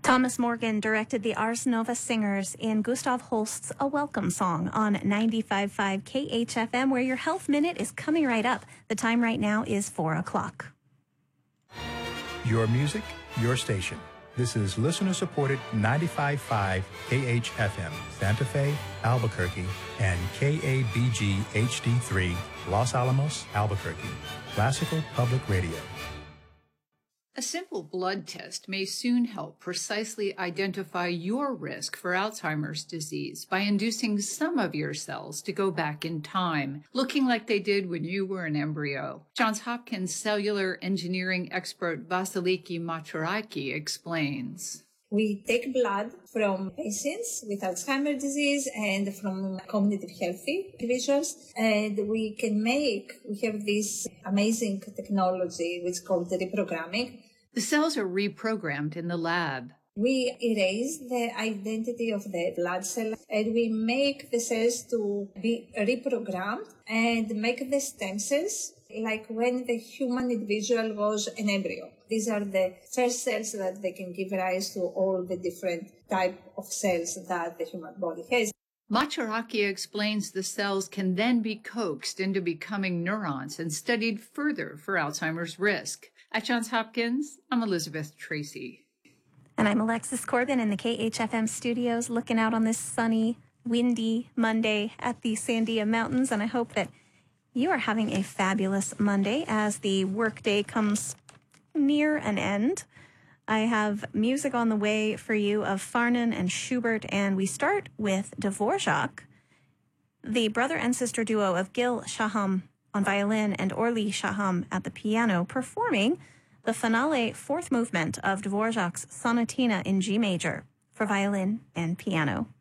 Thomas Morgan directed the Ars Nova Singers in Gustav Holst's A Welcome Song on 95.5 KHFM, where your Health Minute is coming right up. The time right now is 4 o'clock. Your music, your station. This is listener-supported 95.5 KHFM, Santa Fe, Albuquerque, and KABG HD3, Los Alamos, Albuquerque. Classical Public Radio. A simple blood test may soon help precisely identify your risk for Alzheimer's disease by inducing some of your cells to go back in time, looking like they did when you were an embryo. Johns Hopkins cellular engineering expert Vasiliki Maturaki explains. We take blood from patients with Alzheimer's disease and from cognitive healthy individuals, and we have this amazing technology which is called reprogramming. The cells are reprogrammed in the lab. We erase the identity of the blood cell and we make the cells to be reprogrammed and make the stem cells like when the human individual was an embryo. These are the first cells that they can give rise to all the different type of cells that the human body has. Maturaki explains the cells can then be coaxed into becoming neurons and studied further for Alzheimer's risk. At Johns Hopkins, I'm Elizabeth Tracy. And I'm Alexis Corbin in the KHFM studios, looking out on this sunny, windy Monday at the Sandia Mountains. And I hope that you are having a fabulous Monday as the workday comes near an end. I have music on the way for you of Farnon and Schubert, and we start with Dvorak, the brother and sister duo of Gil Shaham on violin and Orly Shaham at the piano, performing the finale fourth movement of Dvorak's Sonatina in G major for violin and piano.